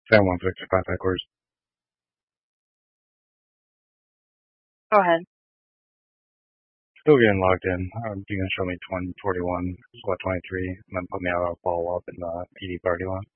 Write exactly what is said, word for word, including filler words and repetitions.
Sam one sixty-five headquarters. Go ahead. Still getting logged in. Um, you can show me twenty forty-one, squad twenty-three, and then put me out. I'll follow up in the E D party line.